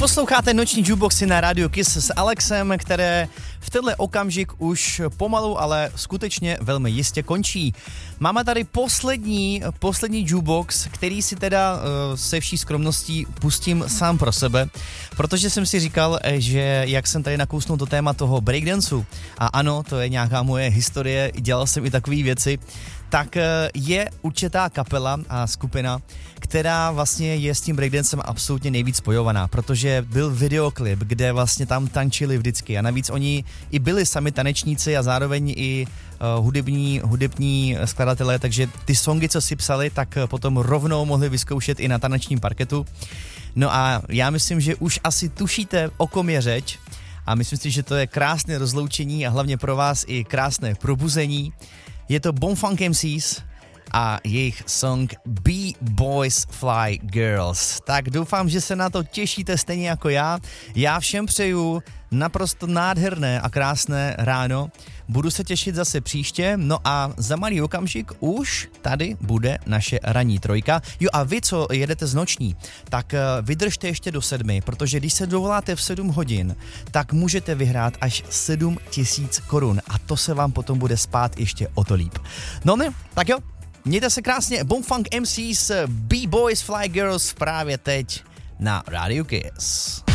Posloucháte noční jukeboxy na Radio Kiss s Alexem, které v tenhle okamžik už pomalu, ale skutečně velmi jistě končí. Máme tady poslední jukebox, který si teda se vší skromností pustím sám pro sebe, protože jsem si říkal, že jak jsem tady nakousnul do téma toho breakdanceu, a ano, to je nějaká moje historie, dělal jsem i takové věci, tak je určitá kapela a skupina, která vlastně je s tím breakdancem absolutně nejvíc spojovaná, protože byl videoklip, kde vlastně tam tančili vždycky a navíc oni i byli sami tanečníci a zároveň i hudební skladatelé, takže ty songy, co si psali, tak potom rovnou mohli vyzkoušet i na tanečním parketu. No a já myslím, že už asi tušíte, o kom je řeč a myslím si, že to je krásné rozloučení a hlavně pro vás i krásné probuzení. Je to Bonfunk MCs a jejich song B-Boys Fly Girls. Tak doufám, že se na to těšíte stejně jako já. Já všem přeju naprosto nádherné a krásné ráno. Budu se těšit zase příště, no a za malý okamžik už tady bude naše ranní trojka. Jo a vy, co jedete z noční, tak vydržte ještě do 7, protože když se dovoláte v 7 hodin, tak můžete vyhrát až 7 000 korun a to se vám potom bude spát ještě o to líp. No ne, tak jo, mějte se krásně, Bonfunk MCs, B-Boys Fly Girls právě teď na Radio Kiss.